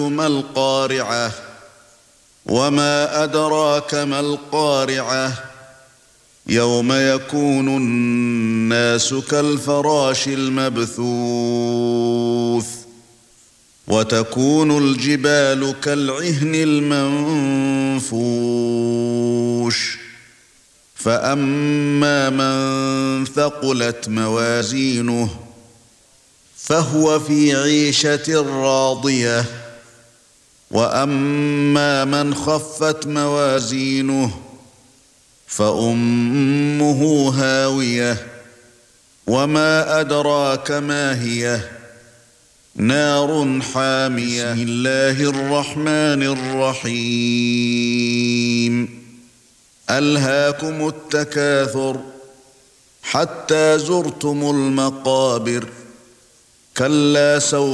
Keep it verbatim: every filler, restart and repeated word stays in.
ما القارعة وما أدراك ما القارعة يوم يكون الناس كالفراش المبثوث وتكون الجبال كالعهن المنفوش فأما من ثقلت موازينه فهو في عيشة راضية وأما من خفت موازينه فأمه هاوية وما أدراك ما هي نار حامية. بسم الله الرحمن الرحيم ألهاكم التكاثر حتى زرتم المقابر كلا سوف